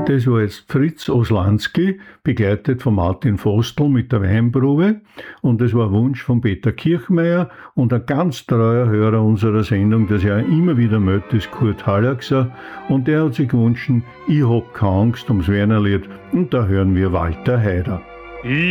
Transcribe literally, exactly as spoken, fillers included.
Das war jetzt Fritz Oslanski, begleitet von Martin Vostl mit der Weinprobe. Und das war ein Wunsch von Peter Kirchmeier und ein ganz treuer Hörer unserer Sendung, das ja immer wieder meldet, ist Kurt Hallaxer. Und der hat sich gewünscht, ich hab keine Angst ums Wernerlied. Und da hören wir Walter Haider.